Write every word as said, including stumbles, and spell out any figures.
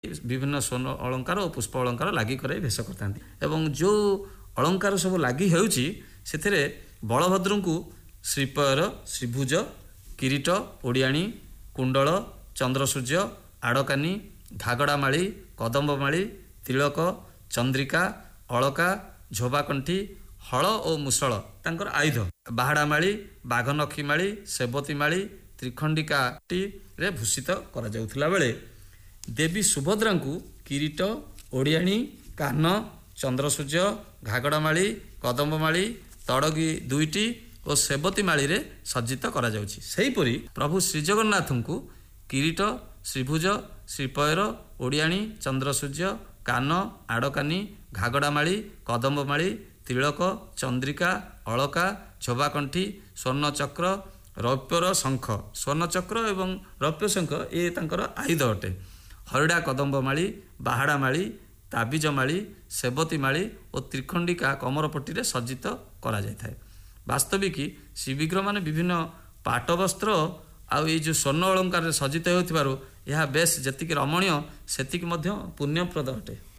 ବିଭିନ୍ନ ସ୍ୱର୍ଣ୍ଣ ଅଳଙ୍କାର ଓ ପୁଷ୍ପ ଅଳଙ୍କାର ଲାଗି କରାଇ ଭେଷ କରିଥାନ୍ତି। ଏବଂ ଯେଉଁ ଅଳଙ୍କାର ସବୁ ଲାଗି ହେଉଛି ସେଥିରେ ବଳଭଦ୍ରଙ୍କୁ ଶ୍ରୀପୟର, ଶ୍ରୀଭୁଜ, କିରୀଟ, ଓଡ଼ିଆଣୀ, କୁଣ୍ଡଳ, ଚନ୍ଦ୍ରସୂର୍ଯ୍ୟ, ଆଡ଼କାନି, ଘାଗଡ଼ାମାଳି, କଦମ୍ବମାଳି, ତିଳକ, ଚନ୍ଦ୍ରିକା, ଅଳକା, ଝୋବାକଣ୍ଠି, ହଳ ଓ ମୁସଳ ତାଙ୍କର ଆୟୁଧ, ବାହାଡ଼ାମାଳି, ବାଘନଖୀମାଳି, ସେବତୀମାଳି, ତ୍ରିଖଣ୍ଡିକାଟିରେ ଭୂଷିତ କରାଯାଉଥିଲା ବେଳେ ଦେବୀ ସୁଭଦ୍ରାଙ୍କୁ କିରୀଟ, ଓଡ଼ିଆଣୀ, କାହ୍ନ, ଚନ୍ଦ୍ରସୂର୍ଯ୍ୟ, ଘାଗଡ଼ାମାଳି, କଦମ୍ବମାଳି, ତଡ଼ଗୀ ଦୁଇଟି ଓ ସେବତୀ ମାଳିରେ ସଜ୍ଜିତ କରାଯାଉଛି। ସେହିପରି ପ୍ରଭୁ ଶ୍ରୀଜଗନ୍ନାଥଙ୍କୁ କିରୀଟ, ଶ୍ରୀଭୁଜ, ଶ୍ରୀପୟର, ଓଡ଼ିଆଣୀ, ଚନ୍ଦ୍ରସୂର୍ଯ୍ୟ, କାନ, ଆଡ଼କାନି, ଘାଗଡ଼ାମାଳି, କଦମ୍ବମାଳି, ତିଳକ, ଚନ୍ଦ୍ରିକା, ଅଳକା, ଝୋବାକଣ୍ଠି, ସ୍ୱର୍ଣ୍ଣଚକ୍ର, ରୌପ୍ୟର ଶଙ୍ଖ, ସ୍ୱର୍ଣ୍ଣଚକ୍ର ଏବଂ ରୌପ୍ୟ ଶଙ୍ଖ ଏ ତାଙ୍କର ଆୟୁଧ ଅଟେ। ହରିଡ଼ା କଦମ୍ବମାଳି, ବାହାଡ଼ାମାଳି, ତାବିଜମାଳି, ସେବତୀମାଳି ଓ ତ୍ରିଖଣ୍ଡିକା କମରପଟ୍ଟିରେ ସଜ୍ଜିତ କରାଯାଇଥାଏ। ବାସ୍ତବିକ ଶ୍ରୀବିଗ୍ରହମାନେ ବିଭିନ୍ନ ପାଟବସ୍ତ୍ର ଆଉ ଏଇ ଯେଉଁ ସ୍ୱର୍ଣ୍ଣ ଅଳଙ୍କାରରେ ସଜ୍ଜିତ ହେଉଥିବାରୁ ଏହା ବେଶ ଯେତିକି ରମଣୀୟ ସେତିକି ମଧ୍ୟ ପୁଣ୍ୟପ୍ରଦ ଅଟେ।